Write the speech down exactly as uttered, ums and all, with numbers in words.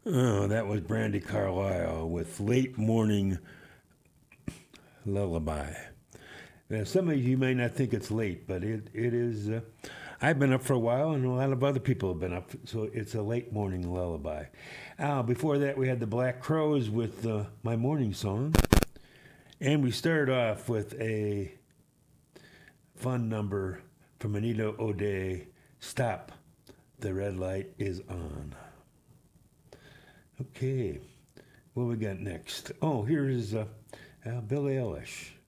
Oh, that was Brandy Carlisle with Late Morning Lullaby. Now, some of you may not think it's late, but it, it is. Uh, I've been up for a while, and a lot of other people have been up, so it's a late morning lullaby. Uh, before that, we had the Black Crows with uh, My Morning Song. And we started off with a fun number from Anita O'Day, Stop, the Red Light is On. Okay, what we got next? Oh, here's uh, uh, Billie Eilish.